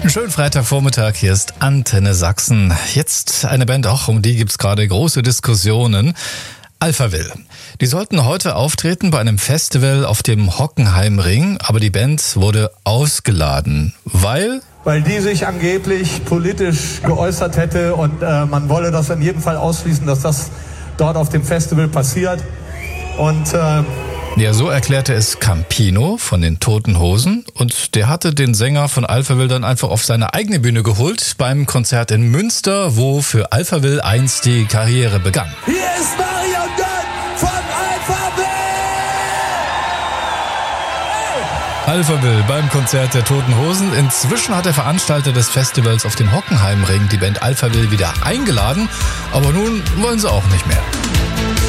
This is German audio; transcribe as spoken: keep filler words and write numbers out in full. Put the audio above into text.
Schönen Freitagvormittag, hier ist Antenne Sachsen. Jetzt eine Band, auch um die gibt's gerade große Diskussionen. Alphaville. Die sollten heute auftreten bei einem Festival auf dem Hockenheimring, aber die Band wurde ausgeladen, weil... Weil die sich angeblich politisch geäußert hätte und äh, man wolle das in jedem Fall ausschließen, dass das dort auf dem Festival passiert. Und... Äh Ja, so erklärte es Campino von den Toten Hosen und der hatte den Sänger von Alphaville dann einfach auf seine eigene Bühne geholt beim Konzert in Münster, wo für Alphaville einst die Karriere begann. Hier ist Marion Gönn von Alphaville! Alphaville beim Konzert der Toten Hosen. Inzwischen hat der Veranstalter des Festivals auf dem Hockenheimring die Band Alphaville wieder eingeladen, aber nun wollen sie auch nicht mehr.